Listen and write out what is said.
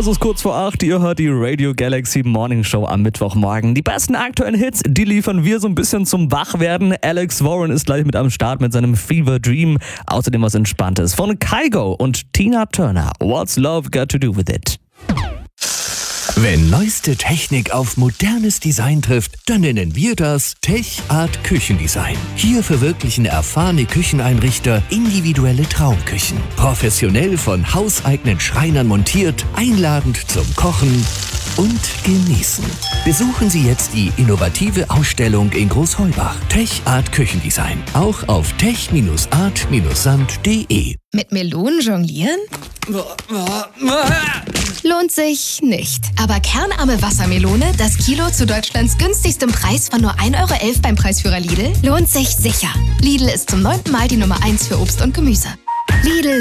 Es ist kurz vor 8, ihr hört die Radio Galaxy Morning Show am Mittwochmorgen. Die besten aktuellen Hits, die liefern wir so ein bisschen zum Wachwerden. Alex Warren ist gleich mit am Start mit seinem Fever Dream. Außerdem was Entspanntes von Kygo und Tina Turner. What's Love Got to Do With It? Wenn neueste Technik auf modernes Design trifft, dann nennen wir das Tech Art Küchendesign. Hier verwirklichen erfahrene Kücheneinrichter individuelle Traumküchen. Professionell von hauseigenen Schreinern montiert, einladend zum Kochen und Genießen. Besuchen Sie jetzt die innovative Ausstellung in Großheubach. Tech Art Küchendesign. Auch auf tech-art-sand.de. Mit Melonen jonglieren? Lohnt sich nicht. Aber kernarme Wassermelone, das Kilo zu Deutschlands günstigstem Preis von nur 1,11 € beim Preisführer Lidl, lohnt sich sicher. Lidl ist zum 9. Mal die Nummer 1 für Obst und Gemüse. Lidl